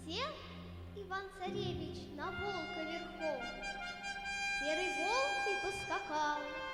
Сел Иван-царевич на волка верхом. Серый волк и поскакал